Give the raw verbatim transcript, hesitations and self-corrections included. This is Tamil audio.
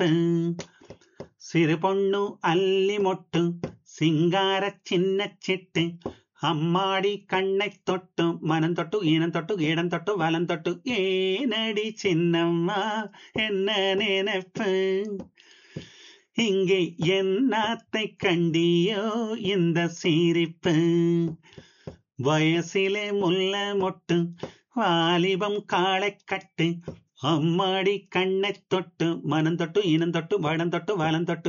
நினைப்பு. சிறு பொண்ணு அல்லி மொட்டு சிங்கார சின்ன சிட்டு அம்மாடி கண்ணை தொட்டு மனம் தொட்டு ஈனம் தொட்டு இடம் தொட்டு வலம் தொட்டு ஏனடி சின்னம்மா என்ன நினைப்பு. இங்கே என்னாத்தை கண்டியோ இந்த சிரிப்பு. வயசிலே முல்ல மொட்டு வாலிபம் காளை கட்டு அம்மாடி கண்ணை தொட்டு மனம் தொட்டு இனம் தொட்டு வடம் தொட்டு வலம் தொட்டு